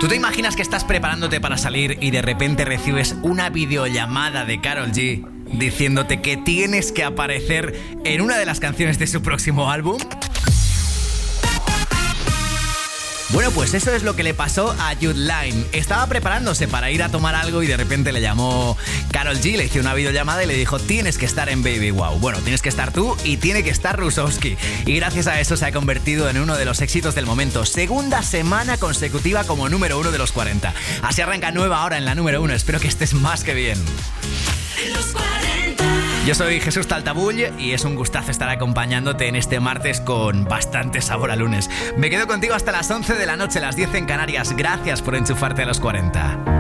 ¿Tú te imaginas que estás preparándote para salir y de repente recibes una videollamada de Karol G diciéndote que tienes que aparecer en una de las canciones de su próximo álbum? Bueno, pues eso es lo que le pasó a Jude Line. Estaba preparándose para ir a tomar algo y de repente le llamó Karol G, le hizo una videollamada y le dijo: tienes que estar en Baby Wow. Bueno, tienes que estar tú y tiene que estar Rusowski. Y gracias a eso se ha convertido en uno de los éxitos del momento. Segunda semana consecutiva como número 1 de los 40. Así arranca nueva hora en la número 1. Espero que estés más que bien. Los 40. Yo soy Jesús Taltabull y es un gustazo estar acompañándote en este martes con bastante sabor a lunes. Me quedo contigo hasta las 11 de la noche, las 10 en Canarias. Gracias por enchufarte a los 40.